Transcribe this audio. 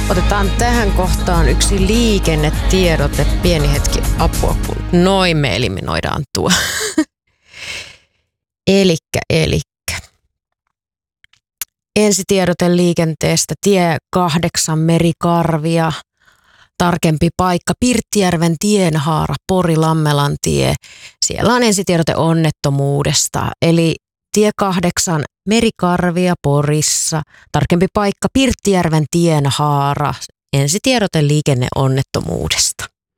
Otetaan tähän kohtaan yksi liikennetiedote. Pieni hetki apua, kun noin me eliminoidaan tuo. Elikkä. Ensitiedote liikenteestä. Tie 8 Merikarvia. Tarkempi paikka Pirttijärven tienhaara, Pori-Lammelan tie. Siellä on ensitiedote onnettomuudesta. Eli tie 8 Merikarvia Porissa. Tarkempi paikka Pirttijärven tienhaara. Ensitiedote liikenneonnettomuudesta.